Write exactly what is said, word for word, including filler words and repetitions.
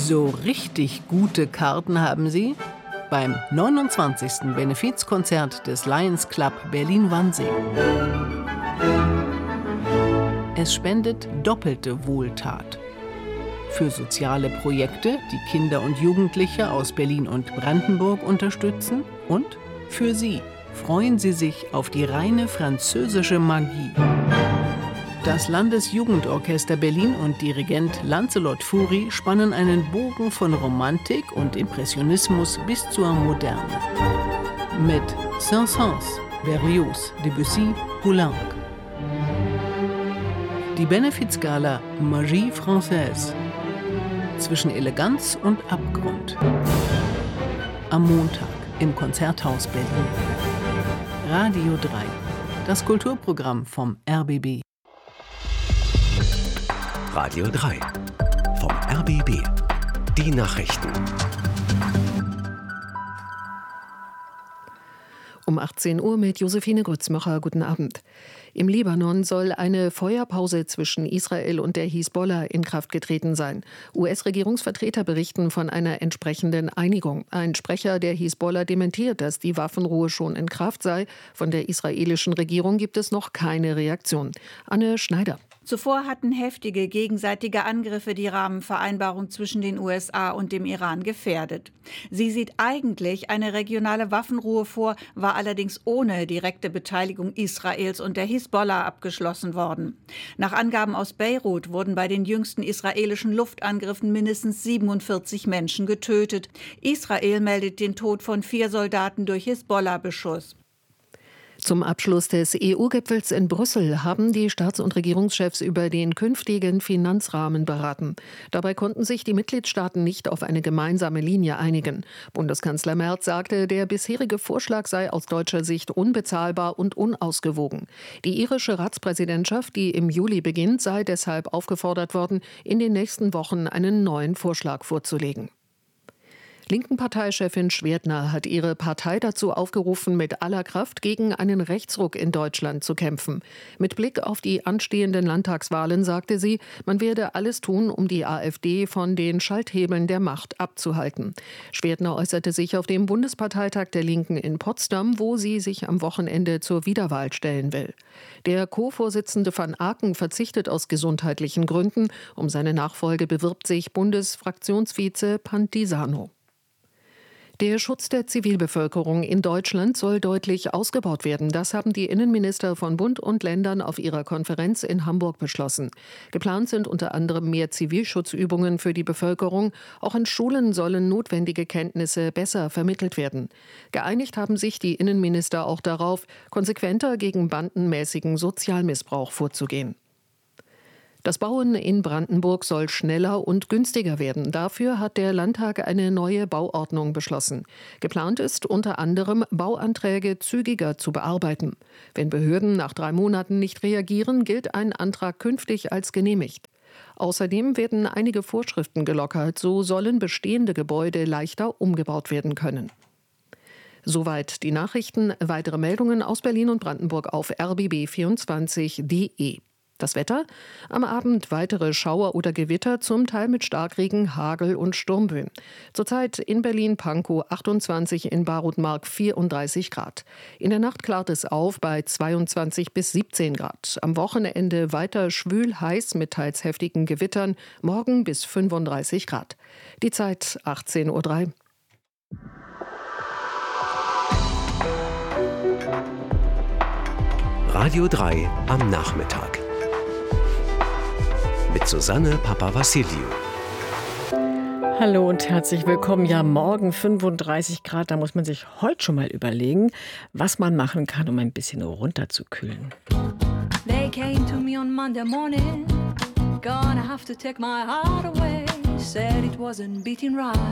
So richtig gute Karten haben Sie beim neunundzwanzigsten Benefizkonzert des Lions Club Berlin-Wannsee. Es spendet doppelte Wohltat. Für soziale Projekte, die Kinder und Jugendliche aus Berlin und Brandenburg unterstützen. Und für Sie freuen Sie sich auf die reine französische Magie. Das Landesjugendorchester Berlin und Dirigent Lancelot Fourie spannen einen Bogen von Romantik und Impressionismus bis zur Moderne. Mit Saint-Saëns, Berlioz, Debussy, Poulenc. Die Benefizgala Magie Française. Zwischen Eleganz und Abgrund. Am Montag im Konzerthaus Berlin. Radio drei, das Kulturprogramm vom R B B. Radio drei, vom R B B. Die Nachrichten. Um achtzehn Uhr mit Josephine Grützmacher. Guten Abend. Im Libanon soll eine Feuerpause zwischen Israel und der Hisbollah in Kraft getreten sein. U S-Regierungsvertreter berichten von einer entsprechenden Einigung. Ein Sprecher der Hisbollah dementiert, dass die Waffenruhe schon in Kraft sei. Von der israelischen Regierung gibt es noch keine Reaktion. Anne Schneider. Zuvor hatten heftige gegenseitige Angriffe die Rahmenvereinbarung zwischen den U S A und dem Iran gefährdet. Sie sieht eigentlich eine regionale Waffenruhe vor, war allerdings ohne direkte Beteiligung Israels und der Hisbollah abgeschlossen worden. Nach Angaben aus Beirut wurden bei den jüngsten israelischen Luftangriffen mindestens siebenundvierzig Menschen getötet. Israel meldet den Tod von vier Soldaten durch Hisbollah-Beschuss. Zum Abschluss des E U-Gipfels in Brüssel haben die Staats- und Regierungschefs über den künftigen Finanzrahmen beraten. Dabei konnten sich die Mitgliedstaaten nicht auf eine gemeinsame Linie einigen. Bundeskanzler Merz sagte, der bisherige Vorschlag sei aus deutscher Sicht unbezahlbar und unausgewogen. Die irische Ratspräsidentschaft, die im Juli beginnt, sei deshalb aufgefordert worden, in den nächsten Wochen einen neuen Vorschlag vorzulegen. Linken Parteichefin Schwertner hat ihre Partei dazu aufgerufen, mit aller Kraft gegen einen Rechtsruck in Deutschland zu kämpfen. Mit Blick auf die anstehenden Landtagswahlen sagte sie, man werde alles tun, um die AfD von den Schalthebeln der Macht abzuhalten. Schwertner äußerte sich auf dem Bundesparteitag der Linken in Potsdam, wo sie sich am Wochenende zur Wiederwahl stellen will. Der Co-Vorsitzende van Aken verzichtet aus gesundheitlichen Gründen. Um seine Nachfolge bewirbt sich Bundesfraktionsvize Pantisano. Der Schutz der Zivilbevölkerung in Deutschland soll deutlich ausgebaut werden. Das haben die Innenminister von Bund und Ländern auf ihrer Konferenz in Hamburg beschlossen. Geplant sind unter anderem mehr Zivilschutzübungen für die Bevölkerung. Auch in Schulen sollen notwendige Kenntnisse besser vermittelt werden. Geeinigt haben sich die Innenminister auch darauf, konsequenter gegen bandenmäßigen Sozialmissbrauch vorzugehen. Das Bauen in Brandenburg soll schneller und günstiger werden. Dafür hat der Landtag eine neue Bauordnung beschlossen. Geplant ist unter anderem, Bauanträge zügiger zu bearbeiten. Wenn Behörden nach drei Monaten nicht reagieren, gilt ein Antrag künftig als genehmigt. Außerdem werden einige Vorschriften gelockert. So sollen bestehende Gebäude leichter umgebaut werden können. Soweit die Nachrichten. Weitere Meldungen aus Berlin und Brandenburg auf r b b vierundzwanzig punkt d e. Das Wetter? Am Abend weitere Schauer oder Gewitter, zum Teil mit Starkregen, Hagel und Sturmböen. Zurzeit in Berlin-Pankow achtundzwanzig, in Barutmark vierunddreißig Grad. In der Nacht klart es auf bei zweiundzwanzig bis siebzehn Grad. Am Wochenende weiter schwül, heiß mit teils heftigen Gewittern, morgen bis fünfunddreißig Grad. Die Zeit achtzehn Uhr drei. Radio drei am Nachmittag. Mit Susanne Papavassiliou. Hallo und herzlich willkommen. Ja, morgen fünfunddreißig Grad, da muss man sich heute schon mal überlegen, was man machen kann, um ein bisschen runterzukühlen. They came to me on Monday morning, gonna have to take my heart away, said it wasn't beating right.